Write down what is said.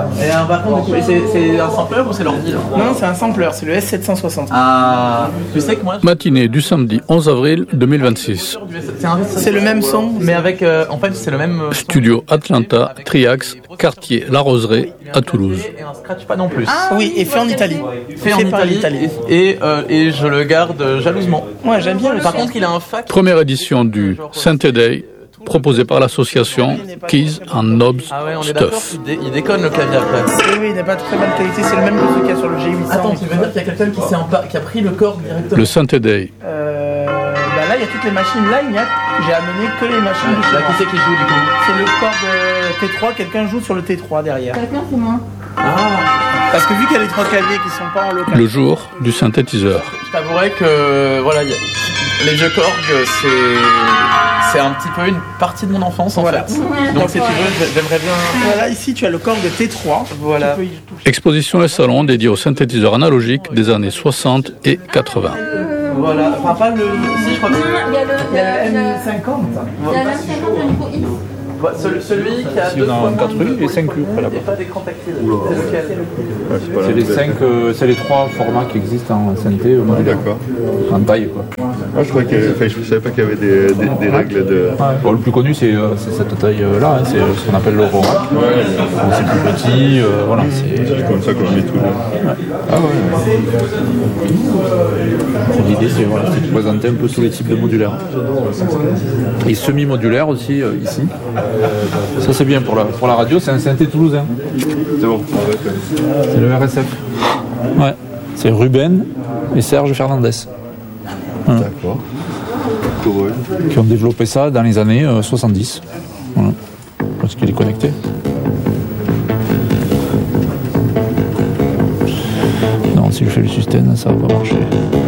Et par contre, du coup, c'est un sampler ou c'est l'ordi là? Non, c'est un sampler, c'est le S760. Ah, tu sais que moi. Matinée du samedi 11 avril 2026. C'est le même son, mais avec. En fait, c'est le même. Studio Atlanta, Triax, quartier La Roseraie à Toulouse. Et un scratch pas non plus. Ah oui, et fait en Italie. Fait en par Italie. Et je le garde jalousement. Ouais, j'aime bien le Par contre, il a un fac. Première édition du Synthé Day, proposée par l'association Keys and Knobs Ah ouais, on est d'accord, Stuff. il déconne le clavier après. Oui, il n'est pas de très bonne qualité, c'est le même que celui qu'il y a sur le G800. Attends, tu veux dire qu'il y a quelqu'un qui a pris le corps directement? Le Synthé Day. Là, il y a toutes les machines. Là, j'ai amené que les machines de chez Là, moi. qui c'est qui joue du coup? C'est le corps de T3, quelqu'un joue sur le T3 derrière. Quelqu'un, c'est moi. Ah. Parce que vu qu'il y a les 3 claviers qui sont pas en local. Le jour du synthétiseur. Je t'avouerais que voilà, les jeux Korg, c'est un petit peu une partie de mon enfance en fait. Donc si tu veux, j'aimerais bien. Voilà, ici tu as le corps de T3. Voilà. Tu peux y toucher. Exposition et salon dédié aux synthétiseurs analogiques des années 60 et 80. Voilà, enfin pas le. Si, je crois que. Il y a le M50. Il y a le M50, le niveau X. Celui qui a 2 fois 4 rues et 5 rues là-bas. et pas d'écran tactile. C'est lequel? C'est les 3 formats qui existent en synthé modulaire. D'accord. En taille quoi. Moi, je crois je savais pas qu'il y avait des règles de. Bon, le plus connu c'est cette taille là, c'est ce qu'on appelle le Rorac. C'est plus petit, voilà. C'est comme ça qu'on met tout le. Ah ouais. L'idée c'est de présenter un peu tous les types de modulaires. Et semi-modulaire aussi ici. Ça c'est bien pour la radio, c'est un synthé toulousain. C'est bon. C'est le RSF. Ouais. C'est Ruben et Serge Fernandez. D'accord. Pour eux. Qui ont développé ça dans les années 70. Voilà. Parce qu'il est connecté. Non, si je fais le sustain, ça va pas marcher.